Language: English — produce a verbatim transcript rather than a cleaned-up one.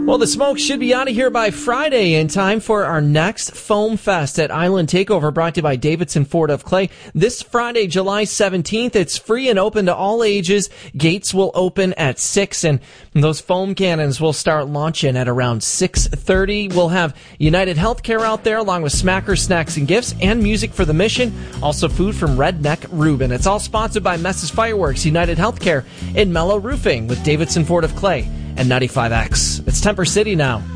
Well, the smoke should be out of here by Friday in time for our next Foam Fest at Island Takeover, brought to you by Davidson Ford of Clay. This Friday, July seventeenth, it's free and open to all ages. Gates will open at six, and those foam cannons will start launching at around six thirty. We'll have United Healthcare out there, along with Smackers, Snacks, and Gifts, and music for the mission. Also food from Redneck Reuben. It's all sponsored by Messes Fireworks, United Healthcare, and Mellow Roofing with Davidson Ford of Clay and ninety-five X. It's Temper City now.